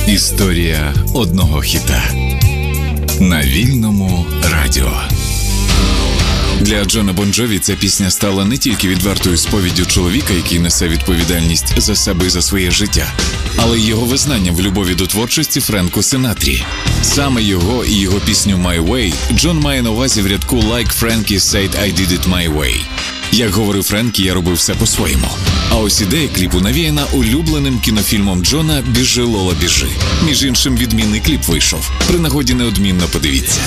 Історія одного хіта на Вільному радіо. Для Джона Бон Джові ця пісня стала не тільки відвертою сповіддю чоловіка, який несе відповідальність за себе і за своє життя, але й його визнанням в любові до творчості Френку Синатрі. Саме його і його пісню «My Way» Джон має на увазі в рядку «Like Frankie said I did it my way». Як говорив Френкі, я робив все по-своєму. А ось ідея кліпу навіяна улюбленим кінофільмом Джона «Біжи, Лола, біжи». Між іншим, відмінний кліп вийшов. При нагоді неодмінно подивіться.